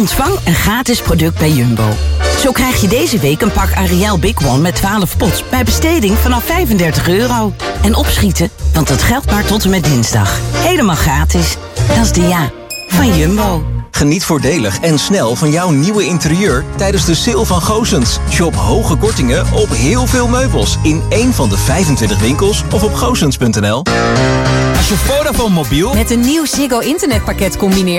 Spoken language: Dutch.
Ontvang een gratis product bij Jumbo. Zo krijg je deze week een pak Ariel Big One met 12 pots bij besteding vanaf €35. En opschieten, want het geldt maar tot en met dinsdag. Helemaal gratis. Dat is de ja van Jumbo. Geniet voordelig en snel van jouw nieuwe interieur tijdens de sale van Goossens. Shop hoge kortingen op heel veel meubels in één van de 25 winkels of op goossens.nl. Als je Vodafone mobiel met een nieuw Ziggo internetpakket combineert,